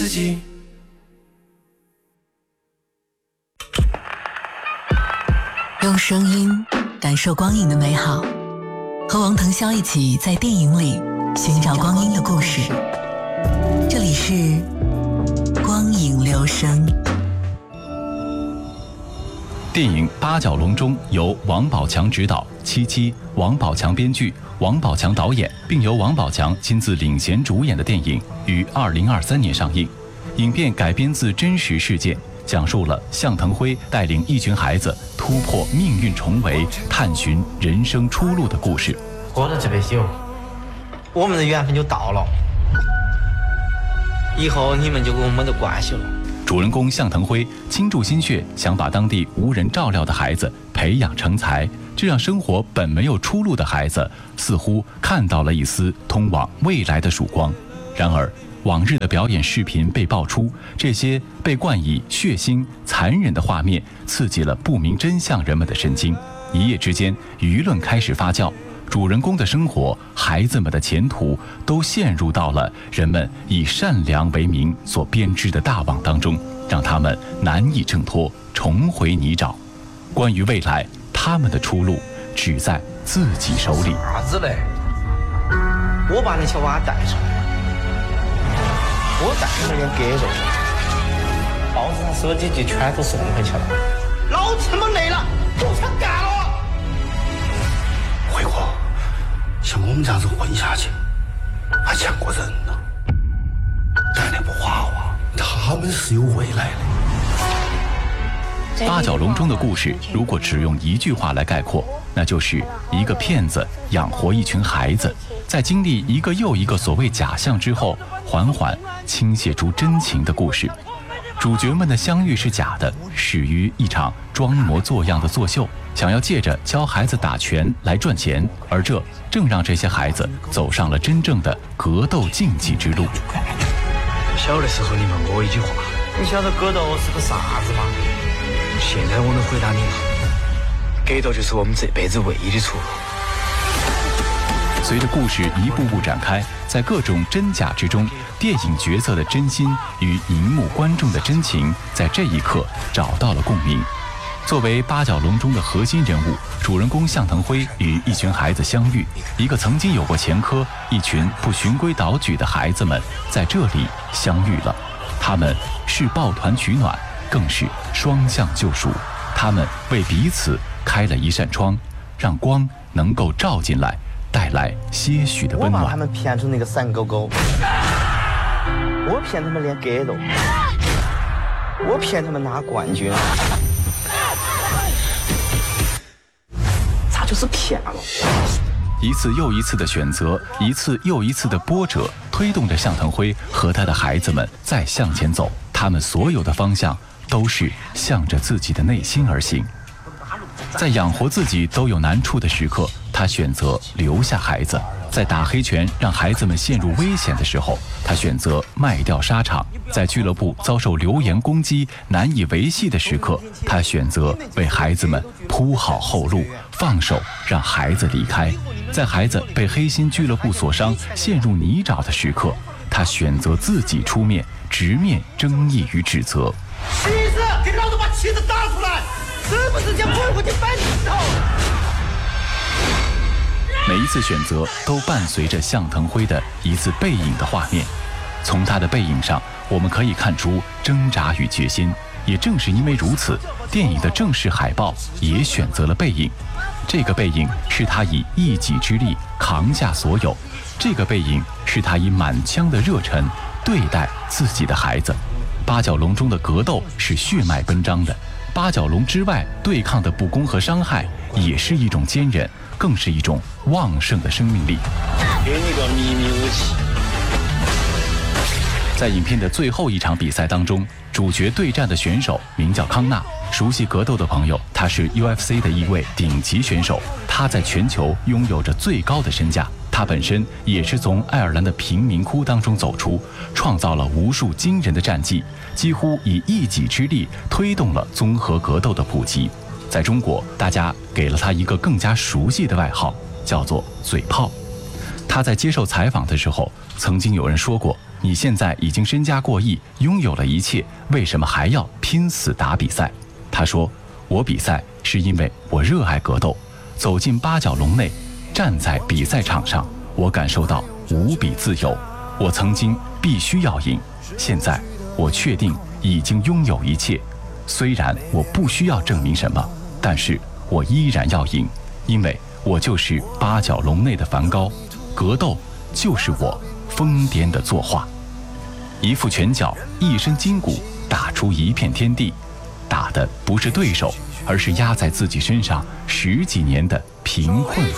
己。 用声音感受光影的美好，和王腾霄一起在电影里寻找光阴的故事。这里是光影留声。 电影《八角笼中》由王宝强执导，七七、王宝强编剧，王宝强导演，并由王宝强亲自领衔主演的电影，于2023年上映。影片改编自真实事件，讲述了向腾辉带领一群孩子突破命运重围，探寻人生出路的故事。 活到这辈子，我们的缘分就到了，以后你们就跟我没得关系了。 主人公向腾辉倾注心血，想把当地无人照料的孩子培养成才，这让生活本没有出路的孩子似乎看到了一丝通往未来的曙光。然而，往日的表演视频被爆出，这些被冠以血腥、残忍的画面刺激了不明真相人们的神经。一夜之间，舆论开始发酵，主人公的生活、孩子们的前途都陷入到了人们以善良为名所编织的大网当中，让他们难以挣脱，重回泥沼。关于未来，他们的出路只在自己手里。 啥子嘞？我把那小娃带出来，我带你们连给肉，报纸上说几句全都送回去了。老子他妈累了，不想干了。 辉哥，像我们这样子混下去，还像个人呢。带那部娃娃，他们是有未来的。 八角笼中的故事，如果只用一句话来概括，那就是一个骗子养活一群孩子，在经历一个又一个所谓假象之后，缓缓倾泻出真情的故事。主角们的相遇是假的，始于一场装模作样的作秀，想要借着教孩子打拳来赚钱，而这正让这些孩子走上了真正的格斗竞技之路。 小的时候你问过我一句话， 你晓得格斗是个啥子吗？ 现在我能回答你了，格斗就是我们这辈子唯一的出路。 随着故事一步步展开，在各种真假之中，电影角色的真心与荧幕观众的真情在这一刻找到了共鸣。作为八角笼中的核心人物，主人公向腾辉与一群孩子相遇，一个曾经有过前科、一群不循规蹈矩的孩子们在这里相遇了。他们是抱团取暖，更是双向救赎。他们为彼此开了一扇窗，让光能够照进来，带来些许的温暖。 我把他们骗成那个三狗狗，我骗他们练格斗，我骗他们拿冠军，他就是骗了。 一次又一次的选择，一次又一次的波折，推动着向腾辉和他的孩子们再向前走。他们所有的方向都是向着自己的内心而行。在养活自己都有难处的时刻，他选择留下孩子；在打黑拳让孩子们陷入危险的时候，他选择卖掉沙场；在俱乐部遭受流言攻击难以维系的时刻，他选择为孩子们铺好后路，放手让孩子离开；在孩子被黑心俱乐部所伤陷入泥沼的时刻，他选择自己出面，直面争议与指责。 妻子，给老子把妻子打出来！是不是想滚回去搬石头？ 每一次选择都伴随着向腾辉的一次背影的画面，从他的背影上，我们可以看出挣扎与决心。也正是因为如此，电影的正式海报也选择了背影。这个背影是他以一己之力扛下所有，这个背影是他以满腔的热忱对待自己的孩子。八角笼中的格斗是血脉奔张的，八角笼之外对抗的不公和伤害也是一种坚韧，更是一种旺盛的生命力。 给你个秘密武器。 在影片的最后一场比赛当中，主角对战的选手名叫康纳。熟悉格斗的朋友，他是 UFC 的一位顶级选手，他在全球拥有着最高的身价。他本身也是从爱尔兰的贫民窟当中走出，创造了无数惊人的战绩，几乎以一己之力推动了综合格斗的普及。在中国，大家给了他一个更加熟悉的外号，叫做嘴炮。他在接受采访的时候，曾经有人说过， 你现在已经身家过亿，拥有了一切，为什么还要拼死打比赛？他说，我比赛是因为我热爱格斗，走进八角笼内，站在比赛场上，我感受到无比自由。我曾经必须要赢，现在我确定已经拥有一切。虽然我不需要证明什么，但是我依然要赢，因为我就是八角笼内的梵高，格斗就是我疯癫的作画。一副拳脚，一身筋骨，打出一片天地，打的不是对手，而是压在自己身上10几年的贫困